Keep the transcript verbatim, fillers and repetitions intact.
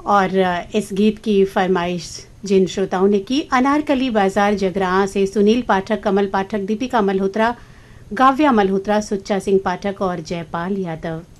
और इस गीत की फरमाइश जिन श्रोताओं ने की, अनारकली बाजार जगराहां से सुनील पाठक, कमल पाठक, दीपिका मल्होत्रा, गाव्या मल्होत्रा, सुच्चा सिंह पाठक और जयपाल यादव।